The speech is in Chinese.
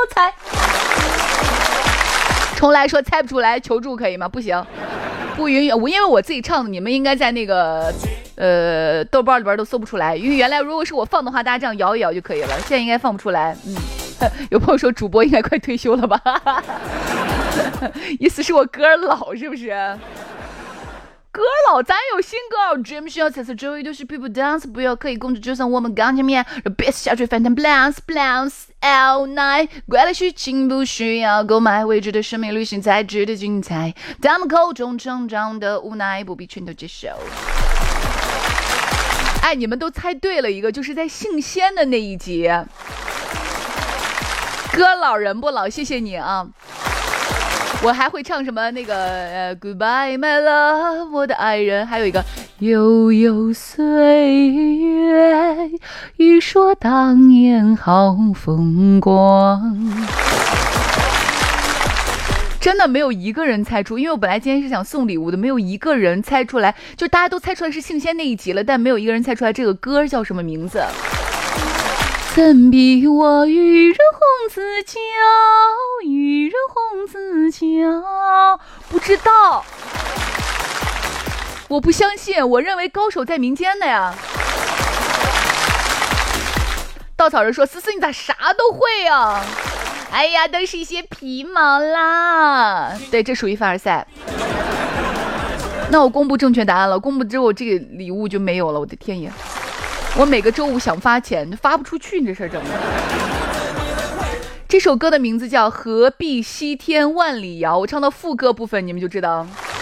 猜。重来说猜不出来，求助可以吗？不行，不允许。因为我自己唱的，你们应该在那个豆瓣里边都搜不出来。因为原来如果是我放的话，大家这样摇一摇就可以了，现在应该放不出来。有朋友说主播应该快退休了吧？意思是我歌老是不是？歌老，咱有新歌 Dream 需要彩色周一都是 People Dance， 不要刻意控制，就算我们刚见面，别下坠翻腾 Bounce Bounce All Night， 怪了虚情不需要购买，未知的生命旅行才值得精彩，他们口中成长的无奈不必全都接受。哎，你们都猜对了一个，就是在性仙的那一集，歌老人不老，谢谢你啊。我还会唱什么那个Goodbye My Love 我的爱人，还有一个悠悠岁月欲说当年好风光。真的没有一个人猜出，因为我本来今天是想送礼物的，没有一个人猜出来，就大家都猜出来是性仙那一集了，但没有一个人猜出来这个歌叫什么名字。怎比我与人红紫娇，与人红紫娇，不知道，我不相信，我认为高手在民间的呀。稻草人说思思你咋啥都会啊？哎呀，都是一些皮毛啦。对，这属于凡尔赛。那我公布正确答案了，公布之后这个礼物就没有了，我的天爷。我每个周五想发钱发不出去，你这事儿整的。这首歌的名字叫何必西天万里遥，我唱到副歌部分你们就知道。